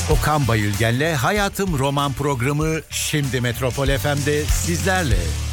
Okan Bayülgen'le Hayatım Roman programı şimdi Metropol FM'de sizlerle.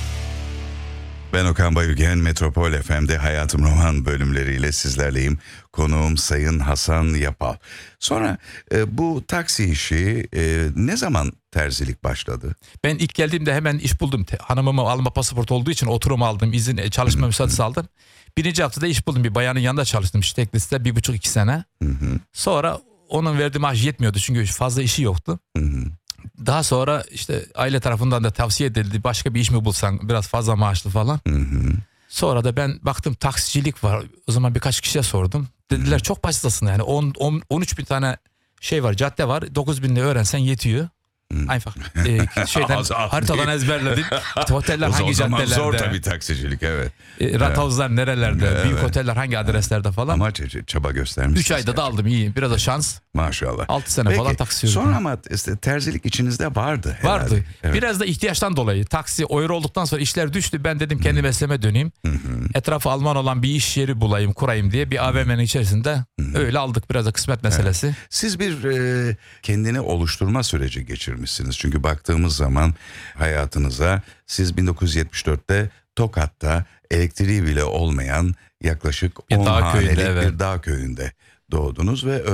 Ben Okan Bayülgen, Metropol FM'de Hayatım Roman bölümleriyle sizlerleyim. Konuğum Sayın Hasan Yapal. Sonra bu taksi işi ne zaman terzilik başladı? Ben ilk geldiğimde hemen iş buldum. Hanımımı alma pasaport olduğu için oturum aldım, izin çalışma müsaadesi aldım. Birinci haftada iş buldum. Bir bayanın yanında çalıştım işte Teklis'te 1,5-2 sene. Sonra onun verdiği maaş yetmiyordu çünkü fazla işi yoktu. Daha sonra işte aile tarafından da tavsiye edildi. Başka bir iş mi bulsan biraz fazla maaşlı falan. Sonra da ben baktım taksicilik var. O zaman birkaç kişiye sordum. Dediler çok basit aslında yani 13 bin tane şey var, cadde var. 9 binle öğrensen yetiyor. Aynı şeyden haritadan ezberledim. Oteller hangi caddelerde? O zaman zor tabii taksicilik, evet. Rathavuzlar nerelerde? Evet. Büyük oteller hangi adreslerde falan. Ama çaba göstermişsiniz. 3 ayda da aldım, iyi. Biraz da şans. Maşallah. 6 sene Peki, falan taksi sürdüm. sonra ama işte terzilik içinizde vardı herhalde. Vardı. Evet. Biraz da ihtiyaçtan dolayı. Taksi euro olduktan sonra işler düştü. Ben dedim kendi mesleğime döneyim. Etrafı Alman olan bir iş yeri bulayım, kurayım diye bir AVM'nin içerisinde öyle aldık. Biraz da kısmet meselesi. Evet. Siz bir kendini oluşturma süreci geçirmişsiniz. Çünkü baktığımız zaman hayatınıza siz 1974'te Tokat'ta elektriği bile olmayan yaklaşık Bir 10 dağ hanelik köyünde, evet. bir dağ köyünde doğdunuz ve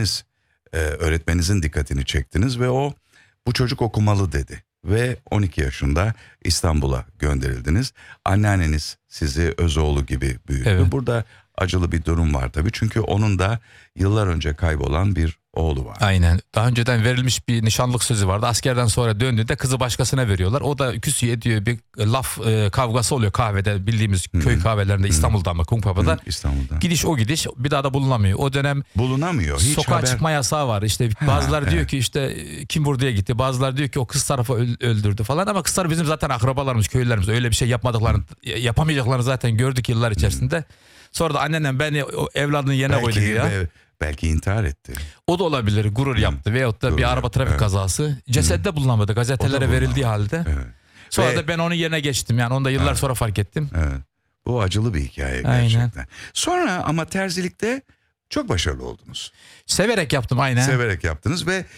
öğretmeninizin dikkatini çektiniz ve o bu çocuk okumalı dedi. Ve 12 yaşında İstanbul'a gönderildiniz. Anneanneniz sizi öz oğlu gibi büyüttü. Evet. Burada acılı bir durum var tabii. Çünkü onun da yıllar önce kaybolan bir oğlu var. Aynen. Daha önceden verilmiş bir nişanlık sözü vardı. Askerden sonra döndüğünde kızı başkasına veriyorlar. O da küsüyor ediyor, bir laf kavgası oluyor kahvede, bildiğimiz köy kahvelerinde, İstanbul'da ama Kumkapı'da. İstanbul'da. Gidiş o gidiş bir daha da bulunamıyor. O dönem Bulunamıyor. Hiç sokağa haber. çıkma yasağı var. İşte bazıları diyor ki işte kim buraya gitti. Bazıları diyor ki o kız tarafı öldürdü falan. Ama kızlar bizim zaten akrabalarımız, köylülerimiz. Öyle bir şey yapmadıklarını, yapamayacaklarını zaten gördük yıllar içerisinde. Sonra da anneannem beni o evladının yerine koydu ya. Belki intihar etti. O da olabilir, gurur yaptı veyahut da bir araba trafik kazası. Cesedi de bulunamadı gazetelere verildiği halde. Evet. Sonra da ben onun yerine geçtim, yani onu da yıllar sonra fark ettim. Evet. Bu acılı bir hikaye gerçekten. Sonra ama terzilikte çok başarılı oldunuz. Severek yaptım aynen. Severek yaptınız ve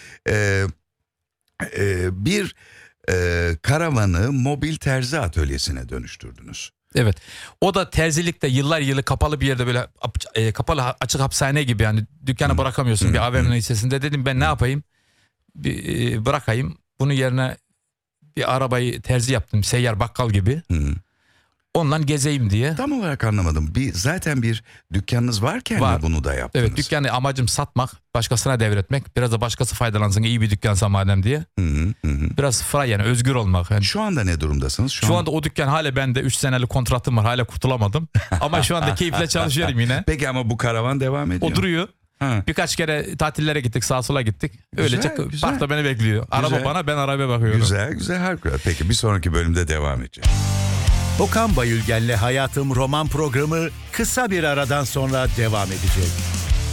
bir karavanı mobil terzi atölyesine dönüştürdünüz. Evet. O da terzilikte yıllar yılı kapalı bir yerde böyle kapalı açık hapishane gibi, yani dükkanı bırakamıyorsun bir AVM'nin içerisinde. Dedim ben ne yapayım? Bırakayım. Bunun yerine bir arabayı terzi yaptım. Seyyar bakkal gibi. Ondan gezeyim diye. Tam olarak anlamadım. Zaten bir dükkanınız varken Var. mi bunu da yaptınız? Evet, dükkanı amacım satmak, başkasına devretmek. Biraz da başkası faydalansın, iyi bir dükkansa madem diye. Biraz free, yani özgür olmak. Yani Şu anda ne durumdasınız? şu anda o dükkan hala bende, 3 senelik kontratım var, hala kurtulamadım. Ama şu anda keyifle çalışıyorum yine. Peki ama bu karavan devam ediyor. O duruyor. Ha. Birkaç kere tatillere gittik, sağa sola gittik. Güzel, Öylece güzel. parkta beni bekliyor. Araba Güzel. bana, ben arabaya bakıyorum. Güzel harikulade. Peki bir sonraki bölümde devam edeceğiz. Okan Bayülgen'le Hayatım Roman programı kısa bir aradan sonra devam edecek.